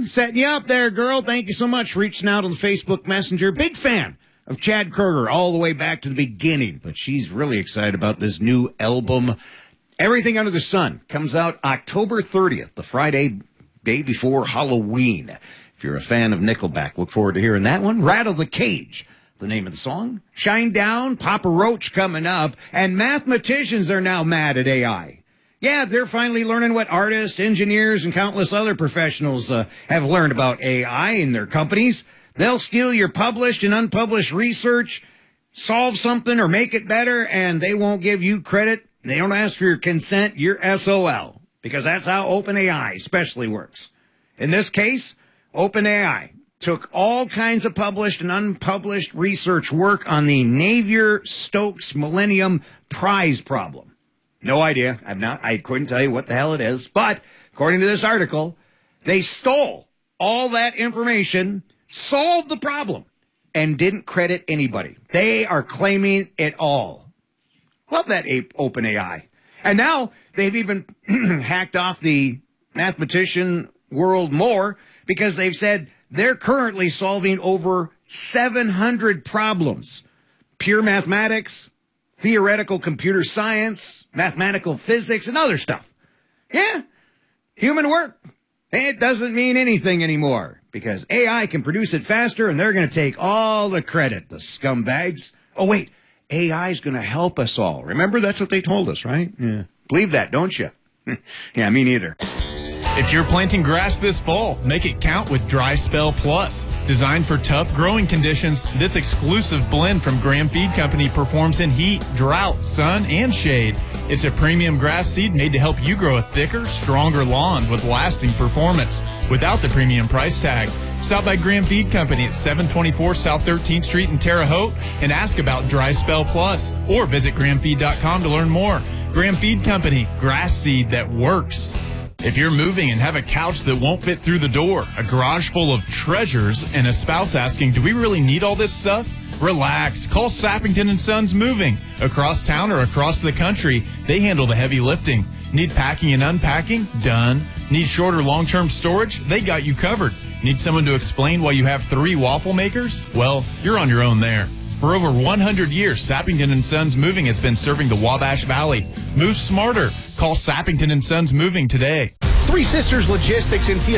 Setting you up there, girl. Thank you so much for reaching out on the Facebook Messenger. Big fan of Chad Kroeger all the way back to the beginning. But she's really excited about this new album, Everything Under the Sun. Comes out October 30th, the Friday day before Halloween. If you're a fan of Nickelback, look forward to hearing that one. Rattle the Cage, the name of the song. Shine Down, Papa Roach coming up. And mathematicians are now mad at AI. Yeah, they're finally learning what artists, engineers, and countless other professionals have learned about AI in their companies. They'll steal your published and unpublished research, solve something or make it better, and they won't give you credit. They don't ask for your consent. You're SOL, because that's how OpenAI especially works. In this case, OpenAI took all kinds of published and unpublished research work on the Navier-Stokes Millennium Prize problem. No idea. I couldn't tell you what the hell it is. But according to this article, they stole all that information, solved the problem, and didn't credit anybody. They are claiming it all. Love that OpenAI. And now they've even hacked off the mathematician world more, because they've said they're currently solving over 700 problems. Pure mathematics, theoretical computer science, mathematical physics, and other stuff. Yeah, human work. It doesn't mean anything anymore, because AI can produce it faster, and they're going to take all the credit, the scumbags. Oh, wait, AI is going to help us all. Remember, that's what they told us, right? Yeah. Believe that, don't you? Yeah, me neither. If you're planting grass this fall, make it count with Dry Spell Plus. Designed for tough growing conditions, this exclusive blend from Graham Feed Company performs in heat, drought, sun, and shade. It's a premium grass seed made to help you grow a thicker, stronger lawn with lasting performance without the premium price tag. Stop by Graham Feed Company at 724 South 13th Street in Terre Haute and ask about Dry Spell Plus, or visit GrahamFeed.com to learn more. Graham Feed Company, grass seed that works. If you're moving and have a couch that won't fit through the door, a garage full of treasures, and a spouse asking, do we really need all this stuff? Relax. Call Sappington & Sons Moving. Across town or across the country, they handle the heavy lifting. Need packing and unpacking? Done. Need short or long-term storage? They got you covered. Need someone to explain why you have 3 waffle makers? Well, you're on your own there. For over 100 years, Sappington & Sons Moving has been serving the Wabash Valley. Move smarter. Call Sappington & Sons Moving today. Three Sisters Logistics in